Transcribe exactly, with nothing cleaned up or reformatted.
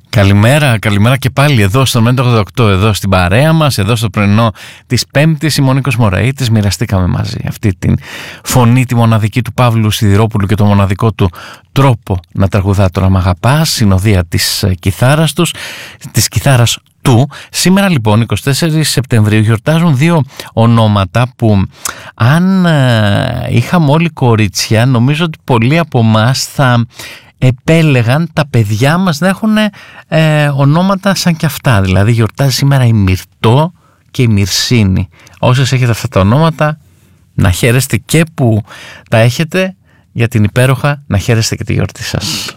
Καλημέρα, καλημέρα και πάλι εδώ στο Μέντο ογδόντα οκτώ, εδώ στην παρέα μας, εδώ στο πρωινό της Πέμπτης, η Μονίκος Μωραΐτης. Μοιραστήκαμε μαζί αυτή την φωνή, τη μοναδική του Παύλου Σιδηρόπουλου και το μοναδικό του τρόπο να τραγουδά το «Να μ' αγαπάς», συνοδεία της κιθάρας τους, της κιθάρας του. Σήμερα λοιπόν, εικοστή τέταρτη Σεπτεμβρίου, γιορτάζουν δύο ονόματα που αν ε, είχαμε όλοι κορίτσια, νομίζω ότι πολλοί από εμάς θα επέλεγαν τα παιδιά μας να έχουν ε, ονόματα σαν κι αυτά. Δηλαδή γιορτάζει σήμερα η Μυρτώ και η Μυρσίνη. Όσες έχετε αυτά τα ονόματα, να χαίρεστε και που τα έχετε, για την υπέροχα να χαίρεστε και τη γιορτή σας.